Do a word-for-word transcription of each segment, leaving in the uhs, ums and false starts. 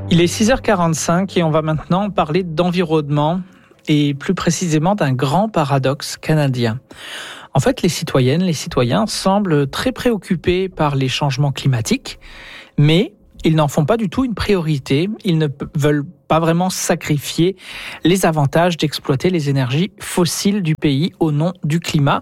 Il est six heures quarante-cinq et on va maintenant parler d'environnement et plus précisément d'un grand paradoxe canadien. En fait, les citoyennes, les citoyens semblent très préoccupés par les changements climatiques, mais ils n'en font pas du tout une priorité. Ils ne veulent pas vraiment sacrifier les avantages d'exploiter les énergies fossiles du pays au nom du climat.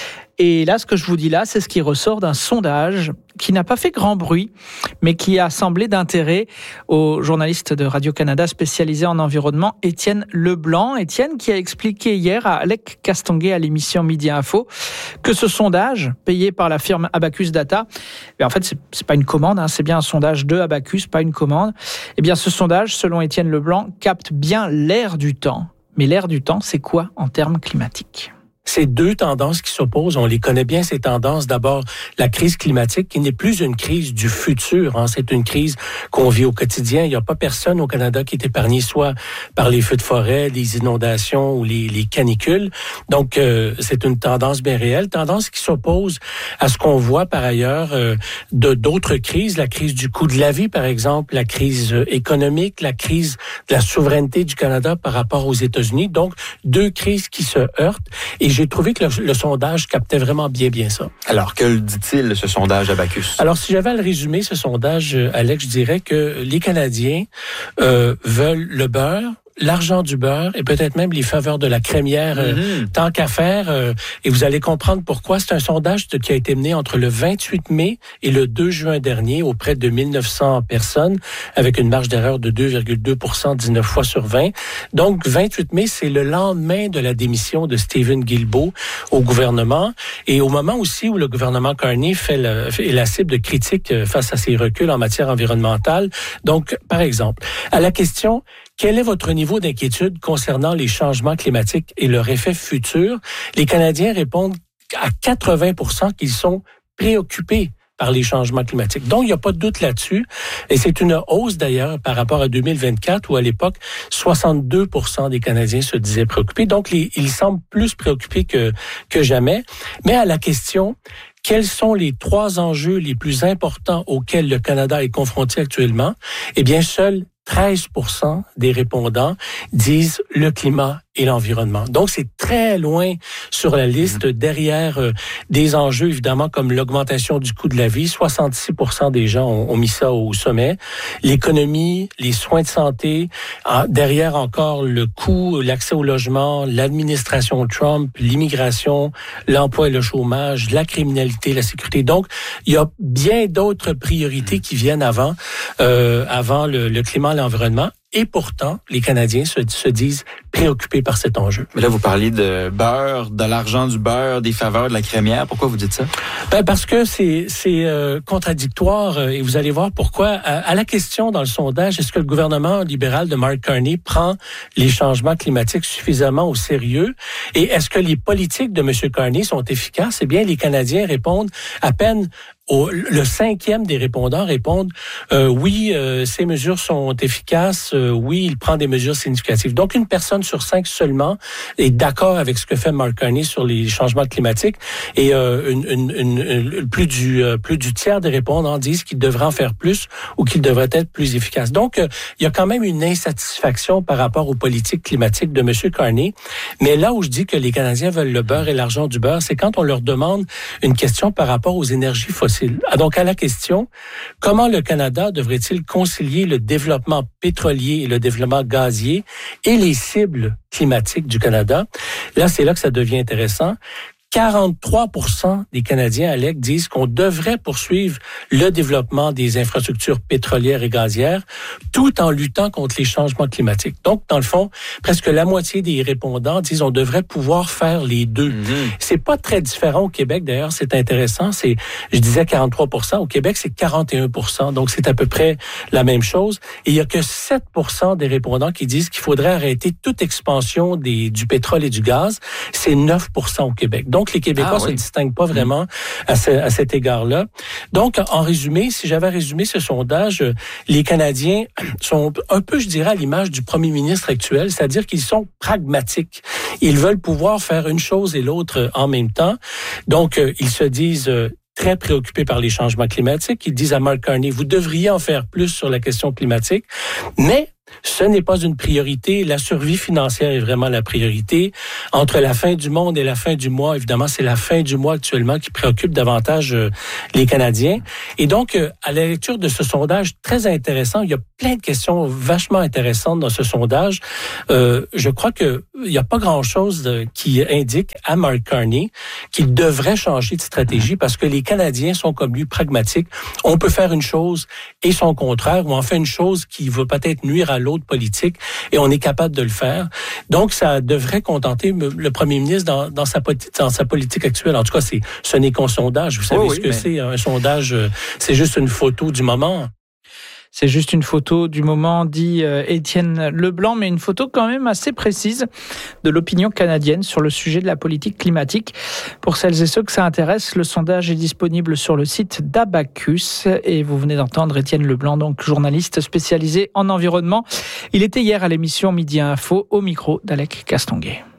Et là, ce que je vous dis là, c'est ce qui ressort d'un sondage qui n'a pas fait grand bruit, mais qui a semblé d'intérêt au journaliste de Radio-Canada spécialisé en environnement, Étienne Leblanc. Étienne qui a expliqué hier à Alec Castonguay à l'émission Midi Info que ce sondage, payé par la firme Abacus Data, en fait, c'est, c'est pas une commande, hein, c'est bien un sondage de Abacus, pas une commande. Eh bien, ce sondage, selon Étienne Leblanc, capte bien l'air du temps. Mais l'air du temps, c'est quoi en termes climatiques ? C'est deux tendances qui s'opposent. On les connaît bien, ces tendances. D'abord, la crise climatique, qui n'est plus une crise du futur. Hein. C'est une crise qu'on vit au quotidien. Il n'y a pas personne au Canada qui est épargné soit par les feux de forêt, les inondations ou les, les canicules. Donc, euh, c'est une tendance bien réelle. Tendance qui s'oppose à ce qu'on voit par ailleurs euh, de d'autres crises. La crise du coût de la vie, par exemple. La crise économique. La crise de la souveraineté du Canada par rapport aux États-Unis. Donc, deux crises qui se heurtent. Et j'ai trouvé que le, le sondage captait vraiment bien, bien ça. Alors, que dit-il, ce sondage Abacus? Alors, si j'avais à le résumer, ce sondage, Alex, je dirais que les Canadiens euh, veulent le beurre, l'argent du beurre et peut-être même les faveurs de la crémière, euh, mm-hmm. tant qu'à faire. Euh, et vous allez comprendre pourquoi. C'est un sondage de, qui a été mené entre le vingt-huit mai et le deux juin dernier auprès de mille neuf cents personnes avec une marge d'erreur de deux virgule deux pour cent, dix-neuf fois sur vingt. Donc, vingt-huit mai, c'est le lendemain de la démission de Stephen Guilbeault au gouvernement et au moment aussi où le gouvernement Carney fait la, fait la cible de critiques face à ses reculs en matière environnementale. Donc, par exemple, à la question « Quel est votre niveau d'inquiétude concernant les changements climatiques et leur effet futur? » Les Canadiens répondent à quatre-vingts pour cent qu'ils sont préoccupés par les changements climatiques. Donc, il n'y a pas de doute là-dessus. Et c'est une hausse d'ailleurs par rapport à deux mille vingt-quatre où à l'époque, soixante-deux pour cent des Canadiens se disaient préoccupés. Donc, les, ils semblent plus préoccupés que, que jamais. Mais à la question, quels sont les trois enjeux les plus importants auxquels le Canada est confronté actuellement? Eh bien, seuls treize pour cent des répondants disent le climat et l'environnement. Donc, c'est très loin sur la liste, derrière euh, des enjeux, évidemment, comme l'augmentation du coût de la vie. soixante-six pour cent des gens ont, ont mis ça au sommet. L'économie, les soins de santé, en, derrière encore le coût, l'accès au logement, l'administration Trump, l'immigration, l'emploi et le chômage, la criminalité, la sécurité. Donc, il y a bien d'autres priorités qui viennent avant, euh, avant le, le climat et l'environnement. Et pourtant, les Canadiens se, se disent préoccupés par cet enjeu. Mais là, vous parlez de beurre, de l'argent du beurre, des faveurs de la crémière. Pourquoi vous dites ça? Ben parce que c'est, c'est euh, contradictoire et vous allez voir pourquoi. À, à la question dans le sondage, est-ce que le gouvernement libéral de Mark Carney prend les changements climatiques suffisamment au sérieux? Et est-ce que les politiques de M. Carney sont efficaces? Eh bien, les Canadiens répondent à peine. Au, le cinquième des répondants répondent euh, oui, euh, ces mesures sont efficaces, euh, oui, il prend des mesures significatives. Donc, une personne sur cinq seulement est d'accord avec ce que fait Mark Carney sur les changements climatiques et euh, une, une, une, une, plus du euh, plus du tiers des répondants disent qu'ils devraient en faire plus ou qu'ils devraient être plus efficaces. Donc, euh, il y a quand même une insatisfaction par rapport aux politiques climatiques de M. Carney. Mais là où je dis que les Canadiens veulent le beurre et l'argent du beurre, c'est quand on leur demande une question par rapport aux énergies fossiles. Donc, à la question, comment le Canada devrait-il concilier le développement pétrolier et le développement gazier et les cibles climatiques du Canada? Là, c'est là que ça devient intéressant. quarante-trois pour cent des Canadiens, Alec, disent qu'on devrait poursuivre le développement des infrastructures pétrolières et gazières tout en luttant contre les changements climatiques. Donc, dans le fond, presque la moitié des répondants disent on devrait pouvoir faire les deux. Mm-hmm. C'est pas très différent au Québec, d'ailleurs, c'est intéressant. C'est, je disais quarante-trois pour cent. Au Québec, c'est quarante et un pour cent. Donc, c'est à peu près la même chose. Et il y a que sept pour cent des répondants qui disent qu'il faudrait arrêter toute expansion des, du pétrole et du gaz. C'est neuf pour cent au Québec. Donc, les Québécois ah, oui. se distinguent pas vraiment mmh. à, ce, à cet égard-là. Donc, en résumé, si j'avais résumé ce sondage, les Canadiens sont un peu, je dirais, à l'image du premier ministre actuel, c'est-à-dire qu'ils sont pragmatiques. Ils veulent pouvoir faire une chose et l'autre en même temps. Donc, ils se disent très préoccupés par les changements climatiques. Ils disent à Mark Carney, vous devriez en faire plus sur la question climatique, mais ce n'est pas une priorité. La survie financière est vraiment la priorité. Entre la fin du monde et la fin du mois, évidemment, c'est la fin du mois actuellement qui préoccupe davantage euh, les Canadiens. Et donc, euh, à la lecture de ce sondage très intéressant, il y a plein de questions vachement intéressantes dans ce sondage. Euh, je crois que il n'y a pas grand-chose de, qui indique à Mark Carney qu'il devrait changer de stratégie parce que les Canadiens sont comme lui pragmatiques. On peut faire une chose et son contraire, ou en fait une chose qui va peut-être nuire à l'autre politique, et on est capable de le faire. Donc, ça devrait contenter le premier ministre dans, dans, sa, dans sa politique actuelle. En tout cas, c'est, ce n'est qu'un sondage. Vous savez oh oui, ce que mais... c'est, un sondage, c'est juste une photo du moment. C'est juste une photo du moment, dit euh, Étienne Leblanc, mais une photo quand même assez précise de l'opinion canadienne sur le sujet de la politique climatique. Pour celles et ceux que ça intéresse, le sondage est disponible sur le site d'Abacus et vous venez d'entendre Étienne Leblanc, donc journaliste spécialisé en environnement. Il était hier à l'émission Midi Info au micro d'Alec Castonguay.